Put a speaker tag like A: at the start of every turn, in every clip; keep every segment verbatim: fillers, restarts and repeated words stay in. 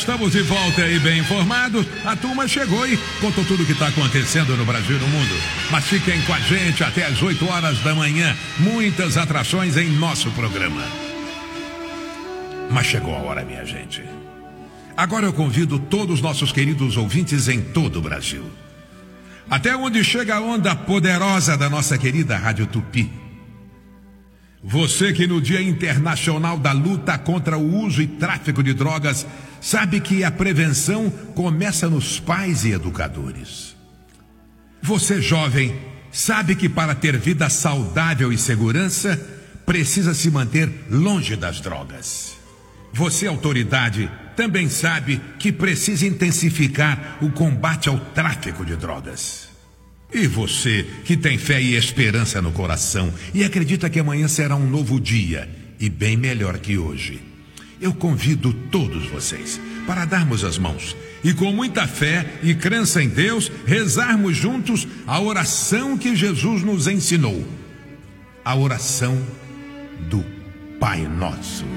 A: estamos de volta e bem informados. A turma chegou e contou tudo o que está acontecendo no Brasil e no mundo. Mas fiquem com a gente até as oito horas da manhã. Muitas atrações em nosso programa. Mas chegou a hora, minha gente. Agora eu convido todos os nossos queridos ouvintes em todo o Brasil. Até onde chega a onda poderosa da nossa querida Rádio Tupi. Você que no Dia Internacional da Luta contra o Uso e Tráfico de Drogas, sabe que a prevenção começa nos pais e educadores. Você jovem, sabe que para ter vida saudável e segurança, precisa se manter longe das drogas. Você, autoridade, também sabe que precisa intensificar o combate ao tráfico de drogas. E você, que tem fé e esperança no coração e acredita que amanhã será um novo dia e bem melhor que hoje, eu convido todos vocês para darmos as mãos e com muita fé e crença em Deus, rezarmos juntos a oração que Jesus nos ensinou. A oração do Pai Nosso.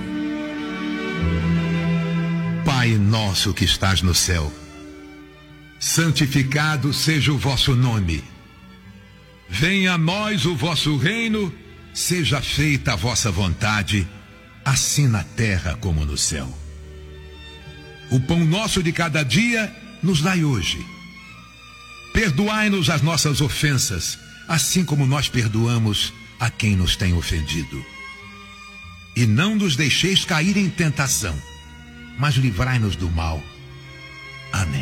A: Pai nosso que estás no céu, santificado seja o vosso nome. Venha a nós o vosso reino, seja feita a vossa vontade, assim na terra como no céu. O pão nosso de cada dia nos dai hoje. Perdoai-nos as nossas ofensas, assim como nós perdoamos a quem nos tem ofendido. E não nos deixeis cair em tentação, mas livrai-nos do mal. Amém.